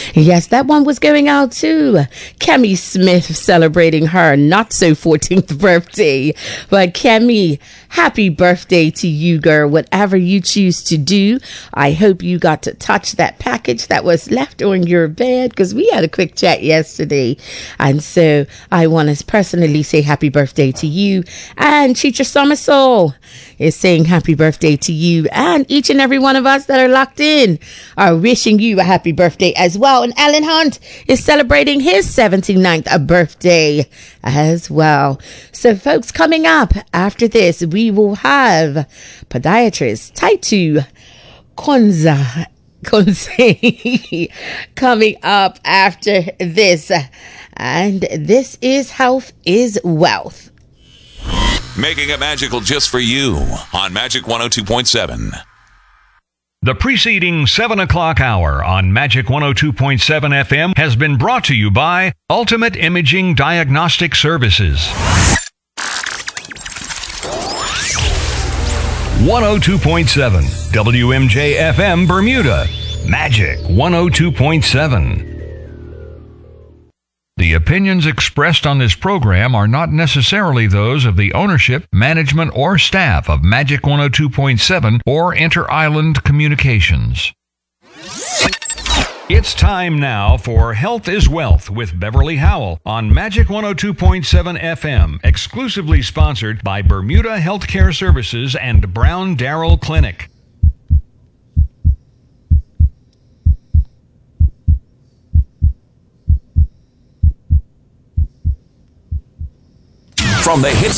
Yes, that one was going out to Kemi Smith celebrating her not so 14th birthday. But Kemi, happy birthday to you, girl. Whatever you choose to do, I hope you got to touch that package that was left on your bed, because we had a quick chat yesterday. And so I want to personally say happy birthday to you. And Chicha Somersoul is saying happy birthday to you. And each and every one of us that are locked in are wishing you a happy birthday as well. And Alan Hunt is celebrating his 79th birthday as well. So folks, coming up after this, we will have podiatrist Taitu Konze coming up after this. And this is Health is Wealth. Making it magical just for you on Magic 102.7. The preceding 7 o'clock hour on Magic 102.7 FM has been brought to you by Ultimate Imaging Diagnostic Services. 102.7 WMJ FM Bermuda. Magic 102.7. The opinions expressed on this program are not necessarily those of the ownership, management, or staff of Magic 102.7 or Inter-Island Communications. It's time now for Health is Wealth with Beverly Howell on Magic 102.7 FM, exclusively sponsored by Bermuda Healthcare Services and Brown Darrell Clinic. From the hit